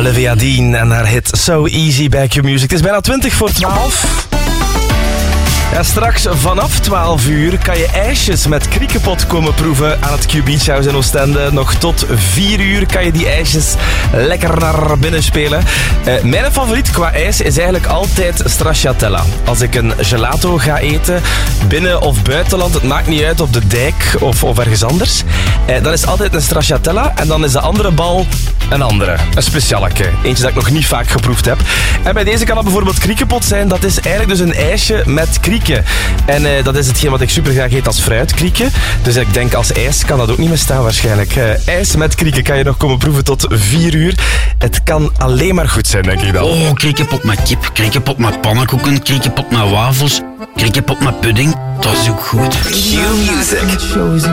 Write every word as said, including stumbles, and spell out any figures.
Olivia Dean en haar hit So Easy bij Q-Music. Het is bijna twintig voor twaalf. Ja, straks vanaf twaalf uur kan je ijsjes met Kriekepot komen proeven aan het Q Beach House in Oostende. Nog tot vier uur kan je die ijsjes lekker naar binnen spelen. Uh, mijn favoriet qua ijs is eigenlijk altijd stracciatella. Als ik een gelato ga eten, binnen of buitenland, het maakt niet uit, op de dijk of, of ergens anders. Uh, dan is altijd een stracciatella en dan is de andere bal een andere. Een specialeke. Eentje dat ik nog niet vaak geproefd heb. En bij deze kan dat bijvoorbeeld Kriekepot zijn. Dat is eigenlijk dus een ijsje met krieken. En uh, dat is hetgeen wat ik super graag eet als fruitkrieken. Dus ik denk als ijs kan dat ook niet meer staan waarschijnlijk. Uh, ijs met krieken kan je nog komen proeven tot vier uur. Het kan alleen maar goed zijn, denk ik dan. Oh, kriekepot met kip, kriekepot met pannenkoeken, kriekepot met wafels, kriekepot met pudding. Dat is ook goed. Q-Music.